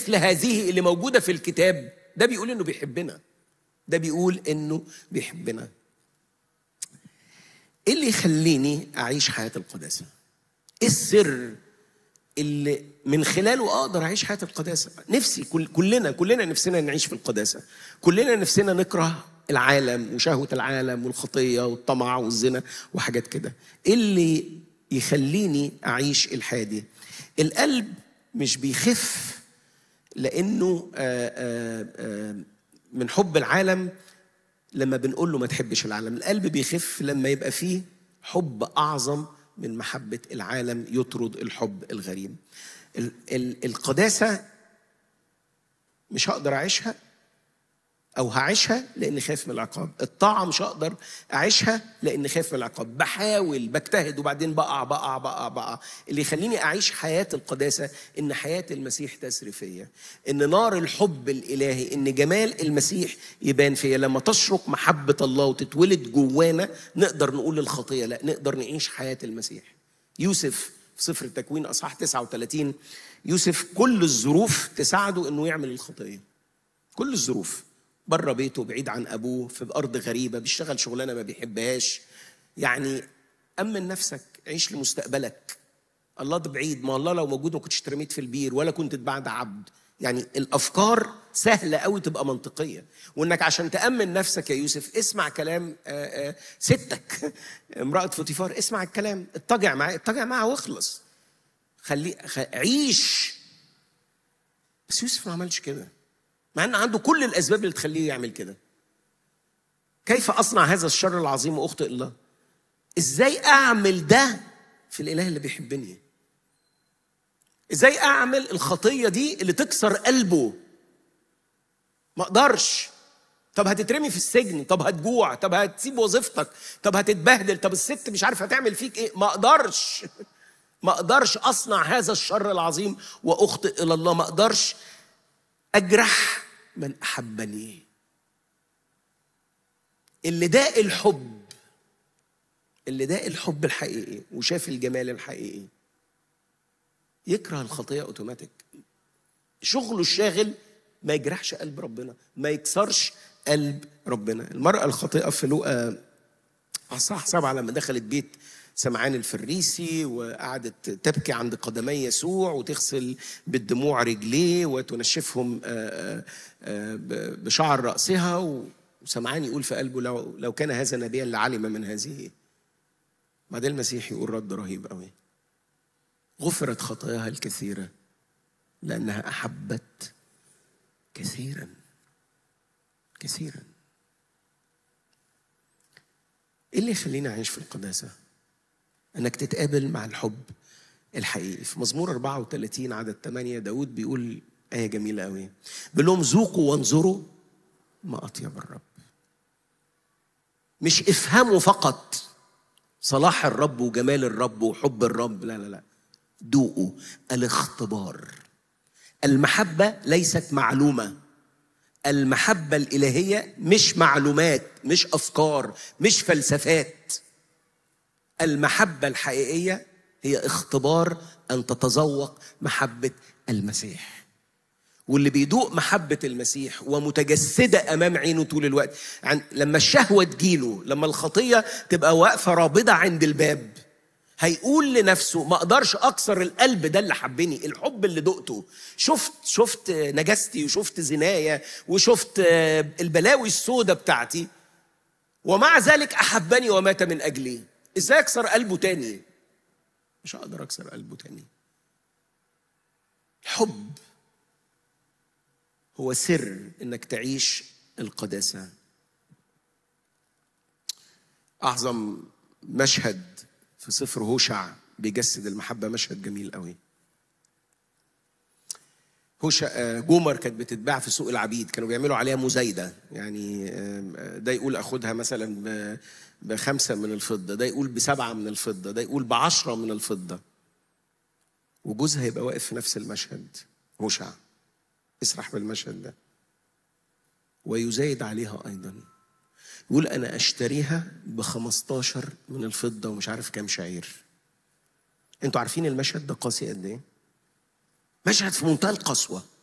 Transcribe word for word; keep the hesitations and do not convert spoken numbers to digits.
مثل هذه اللي موجودة في الكتاب، ده بيقول إنه بيحبنا، ده بيقول إنه بيحبنا. إيه اللي يخليني أعيش حياة القداسة؟ إيه السر اللي من خلاله أقدر أعيش حياة القداسة؟ نفسي كل كلنا كلنا نفسنا نعيش في القداسة، كلنا نفسنا نكره العالم وشهوة العالم والخطية والطمع والزنا وحاجات كده. إيه اللي يخليني أعيش الحياة دي؟ القلب مش بيخف لأنه آآ آآ من حب العالم لما بنقول له ما تحبش العالم. القلب بيخف لما يبقى فيه حب أعظم من محبة العالم يطرد الحب الغريب. ال- ال- القداسة مش هقدر أعيشها أو هعيشها لأني خايف من العقاب. الطاعة مش هقدر أعيشها لأني خايف من العقاب. بحاول بجتهد وبعدين بقع بقع بقع بقع. اللي يخليني أعيش حياة القداسة إن حياة المسيح تسري فيا، إن نار الحب الإلهي، إن جمال المسيح يبان فيا. لما تشرق محبة الله وتتولد جوانا نقدر نقول للخطية لا، نقدر نعيش حياة المسيح. يوسف في سفر التكوين أصحاح تسعة وثلاثين، يوسف كل الظروف تساعده إنه يعمل الخطية، كل الظروف، بره بيته، بعيد عن أبوه، في أرض غريبة، بيشتغل شغلانة ما بيحبهاش. يعني أمن نفسك، عيش لمستقبلك. الله ده بعيد، ما الله لو موجود ما كنتش اترميت في البير ولا كنت اتباعت عبد. يعني الأفكار سهلة قوي تبقى منطقية. وإنك عشان تأمن نفسك يا يوسف اسمع كلام آآ آآ ستك امرأة فوتيفار، اسمع الكلام، اتجع معاه اتجع معاه واخلص، خلي عيش. بس يوسف ما عملش كده، مع أن عنده كل الأسباب اللي تخليه يعمل كده. كيف أصنع هذا الشر العظيم وأخطئ الله؟ إزاي أعمل ده في الإله اللي بيحبني؟ إزاي أعمل الخطية دي اللي تكسر قلبه؟ ما أقدرش. طب هتترمي في السجن، طب هتجوع، طب هتسيب وظيفتك، طب هتتبهدل، طب الست مش عارف هتعمل فيك إيه. ما أقدرش ما أقدرش أصنع هذا الشر العظيم وأخطئ إلى الله. ما أقدرش أجرح من أحبني. اللي داق الحب، اللي داق الحب الحقيقي وشاف الجمال الحقيقي يكره الخطية أوتوماتيك. شغله الشاغل ما يجرحش قلب ربنا، ما يكسرش قلب ربنا. المرأة الخاطئة في لوقا أصحاح سبعة لما دخلت بيت سمعان الفريسي وقعدت تبكي عند قدمي يسوع وتغسل بالدموع رجليه وتنشفهم بشعر رأسها، وسمعان يقول في قلبه لو لو كان هذا نبيا لعلم من هذه. بعدين المسيح يقول رد رهيب قوي: غفرت خطاياها الكثيرة لأنها أحبت كثيرا كثيرا. إيه اللي يخلينا أعيش في القداسة؟ أنك تتقابل مع الحب الحقيقي. في مزمور أربعة وثلاثين عدد ثمانية داود بيقول آية جميلة قوي، بيقول لهم ذوقوا وانظروا ما أطيب الرب. مش افهموا فقط صلاح الرب وجمال الرب وحب الرب، لا لا لا، ذوقوا. الاختبار. المحبة ليست معلومة، المحبة الإلهية مش معلومات، مش أفكار، مش فلسفات. المحبة الحقيقية هي اختبار أن تتذوق محبة المسيح. واللي بيدوق محبة المسيح ومتجسدة أمام عينه طول الوقت، عن لما الشهوة تجيله، لما الخطية تبقى واقفة رابضة عند الباب، هيقول لنفسه ما أقدرش أكسر القلب ده اللي حبني، الحب اللي دقته. شفت شفت نجستي وشفت زنايا وشفت البلاوي السودة بتاعتي، ومع ذلك أحبني ومات من أجلي. إزاي أكسر قلبه تاني؟ مش هقدر أكسر قلبه تاني. الحب هو سر إنك تعيش القداسة. أعظم مشهد في سفر هوشع بيجسد المحبة، مشهد جميل قوي. هوشع جومر كانت بتتباع في سوق العبيد، كانوا بيعملوا عليها مزايدة، يعني ده يقول أخدها مثلا بخمسة من الفضة، ده يقول بسبعة من الفضة، ده يقول بعشرة من الفضة. وجوزها يبقى واقف في نفس المشهد. هوشع اسرح بالمشهد ده، ويزايد عليها أيضا، يقول أنا أشتريها بخمستاشر من الفضة ومش عارف كام شعير. أنتوا عارفين المشهد ده قاسي قد إيه؟ مشهد في منتهى القسوة.